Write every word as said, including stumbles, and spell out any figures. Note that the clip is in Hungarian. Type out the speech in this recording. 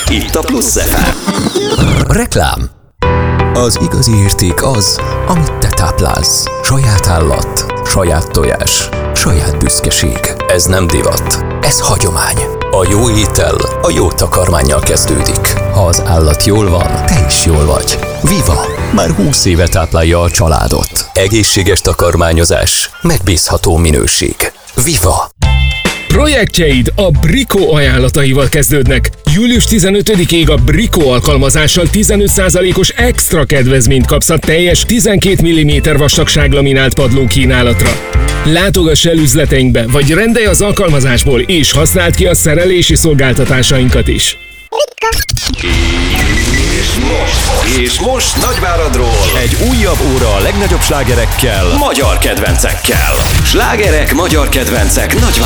itt a Plusz ef em. Reklám. Az igazi érték az, amit te táplálsz. Saját állat, saját tojás, saját büszkeség. Ez nem divat, ez hagyomány. A jó étel a jó takarmánnyal kezdődik. Ha az állat jól van, te is jól vagy. Viva! Már húsz éve táplálja a családot. Egészséges takarmányozás, megbízható minőség. Viva! Projektjeid a Brico ajánlataival kezdődnek. július tizenötödikéig a Brico alkalmazással tizenöt százalékos extra kedvezményt kapsz a teljes tizenkét milliméter vastagság laminált padló kínálatra. Látogass el üzleteinkbe, vagy rendelj az alkalmazásból, és használd ki a szerelési szolgáltatásainkat is. És most, és most Nagyváradról egy újabb óra a legnagyobb slágerekkel, magyar kedvencekkel. Slágerek, magyar kedvencek Nagyvárad.